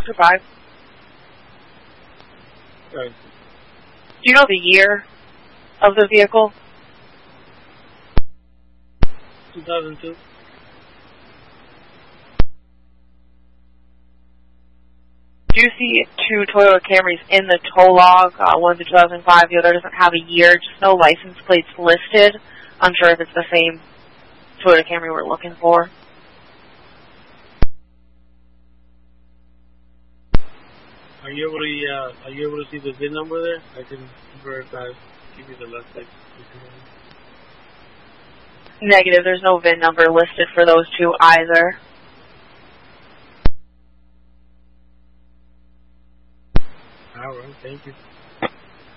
Dr. 5. Right. Do you know the year of the vehicle? 2002. Do you see two Toyota Camrys in the tow log? One's a 2005, the other doesn't have a year, just no license plates listed. Unsure if it's the same Toyota Camry we're looking for. Are you able to see the VIN number there? I can verify. Give you the last place. Negative, there's no VIN number listed for those two either. Alright, thank you.